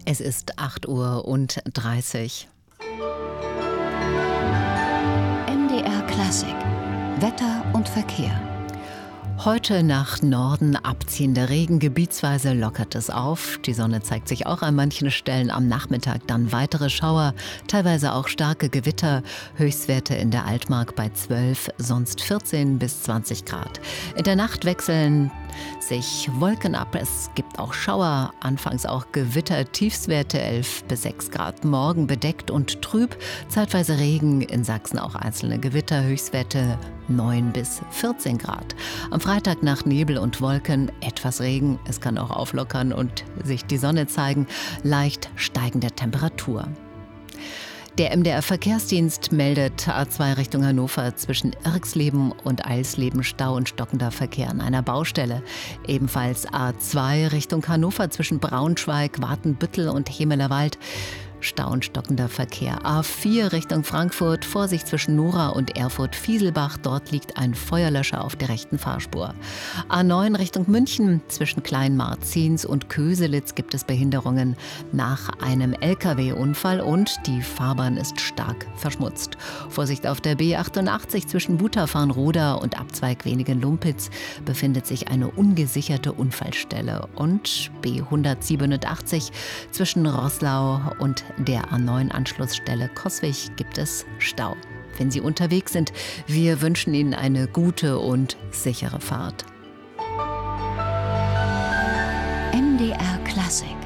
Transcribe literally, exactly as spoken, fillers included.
Es ist acht Uhr und dreißig. M D R Klassik. Wetter und Verkehr. Heute nach Norden abziehender Regen, gebietsweise lockert es auf. Die Sonne zeigt sich auch an manchen Stellen, am Nachmittag dann weitere Schauer, teilweise auch starke Gewitter. Höchstwerte in der Altmark bei zwölf, sonst vierzehn bis zwanzig Grad. In der Nacht wechseln sich Wolken ab, es gibt auch Schauer, anfangs auch Gewitter, Tiefstwerte elf bis sechs Grad. Morgen bedeckt und trüb, zeitweise Regen, in Sachsen auch einzelne Gewitter, Höchstwerte neun bis vierzehn Grad. Am Freitag nach Nebel und Wolken etwas Regen, es kann auch auflockern und sich die Sonne zeigen, leicht steigende Temperatur. Der M D R-Verkehrsdienst meldet A zwei Richtung Hannover zwischen Irxleben und Eilsleben Stau und stockender Verkehr an einer Baustelle. Ebenfalls A zwei Richtung Hannover zwischen Braunschweig, Watenbüttel und Hemelerwald. Stau und stockender Verkehr. A vier Richtung Frankfurt, Vorsicht zwischen Nora und Erfurt-Fieselbach. Dort liegt ein Feuerlöscher auf der rechten Fahrspur. A neun Richtung München, zwischen Kleinmarzins und Köselitz gibt es Behinderungen nach einem L K W-Unfall und die Fahrbahn ist stark verschmutzt. Vorsicht auf der B achtundachtzig zwischen Butafarnroda und Abzweig Wenigen-Lumpitz befindet sich eine ungesicherte Unfallstelle. Und B hundertsiebenundachtzig zwischen Roßlau und der A neun Anschlussstelle Coswig gibt es Stau. Wenn Sie unterwegs sind, wir wünschen Ihnen eine gute und sichere Fahrt. M D R Klassik.